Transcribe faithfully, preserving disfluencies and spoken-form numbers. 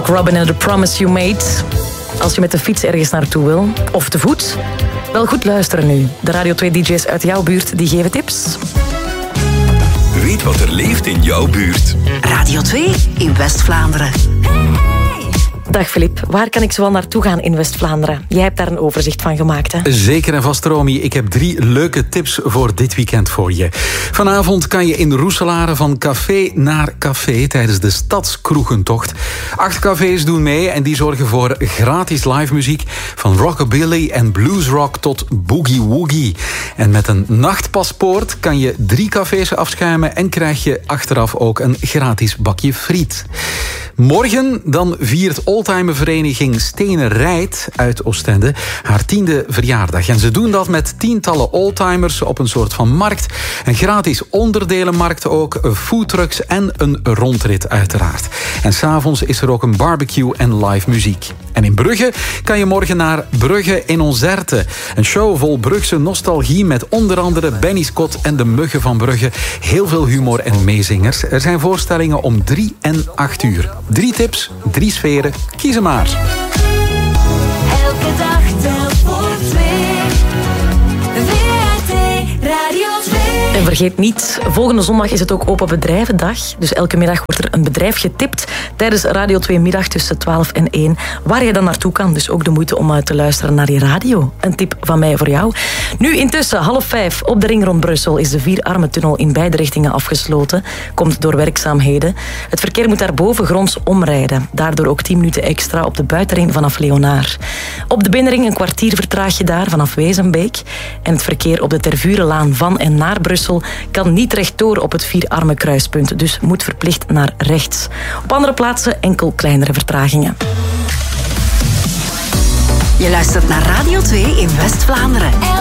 Robin en The Promise You Made. Als je met de fiets ergens naartoe wil, of te voet, wel goed luisteren nu. De Radio twee D J's uit jouw buurt die geven tips. Weet wat er leeft in jouw buurt. Radio twee in West-Vlaanderen. Dag Filip, waar kan ik zoal naartoe gaan in West-Vlaanderen? Jij hebt daar een overzicht van gemaakt, hè? Zeker en vast, Romy. Ik heb drie leuke tips voor dit weekend voor je. Vanavond kan je in Roeselare van café naar café tijdens de Stadskroegentocht. Acht cafés doen mee en die zorgen voor gratis live muziek van rockabilly en bluesrock tot boogie woogie. En met een nachtpaspoort kan je drie cafés afschuimen en krijg je achteraf ook een gratis bakje friet. Morgen dan viert oldtimervereniging Stenen Rijdt uit Oostende haar tiende verjaardag. En ze doen dat met tientallen oldtimers op een soort van markt. Een gratis onderdelenmarkt ook, foodtrucks en een rondrit uiteraard. En 's avonds is er ook een barbecue en live muziek. En in Brugge kan je morgen naar Brugge in Onzerte. Een show vol Brugse nostalgie met onder andere Benny Scott en de Muggen van Brugge. Heel veel humor en meezingers. Er zijn voorstellingen om drie en acht uur. Drie tips, drie sferen. Kies er maar. Elke dag telt voor twee. V R T Radio twee. En vergeet niet, volgende zondag is het ook Open Bedrijvendag. Dus elke middag wordt er een bedrijf getipt tijdens Radio twee middag tussen twaalf en één. Waar je dan naartoe kan. Dus ook de moeite om te luisteren naar je radio. Een tip van mij voor jou. Nu intussen, half vijf, op de ring rond Brussel is de Vierarmentunnel in beide richtingen afgesloten. Komt door werkzaamheden. Het verkeer moet daar bovengronds omrijden. Daardoor ook tien minuten extra op de buitenring vanaf Leonaar. Op de binnenring een kwartier vertraag je daar vanaf Wezenbeek. En het verkeer op de Tervurenlaan van en naar Brussel kan niet rechtdoor op het Vierarmenkruispunt. Dus moet verplicht naar rechts. Op andere plaatsen enkel kleinere vertragingen. Je luistert naar Radio twee in West-Vlaanderen.